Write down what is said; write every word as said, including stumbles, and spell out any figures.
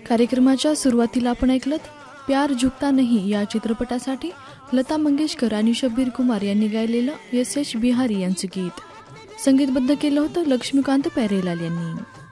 कार्यक्रमाच्या सुरुवातीला आपण ऐकलं प्यार झुकता नहीं या चित्रपटासाठी लता मंगेशकर आणि शब्बीर कुमार यांनी गायलेलं एस एच बिहारी यांचं गीत संगीतबद्ध केलं होतं लक्ष्मीकांत प्यारेलाल यांनी.